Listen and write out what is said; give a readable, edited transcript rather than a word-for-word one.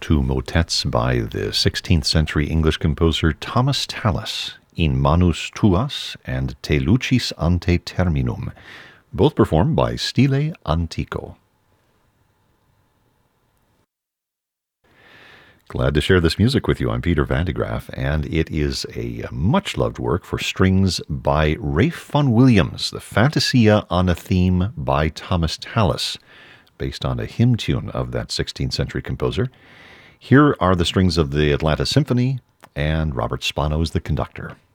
two motets by the 16th century English composer Thomas Tallis, In Manus Tuas and Te Lucis Ante Terminum, both performed by Stile Antico. Glad to share this music with you. I'm Peter Van de Graaff, and it is a much-loved work for strings by Ralph Vaughan Williams, the Fantasia on a Theme by Thomas Tallis, based on a hymn tune of that 16th century composer. Here are the strings of the Atlanta Symphony, and Robert Spano is the conductor.